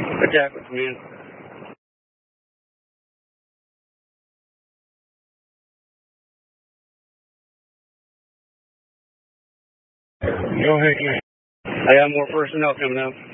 Attack with command. Go ahead, I got more personnel coming up.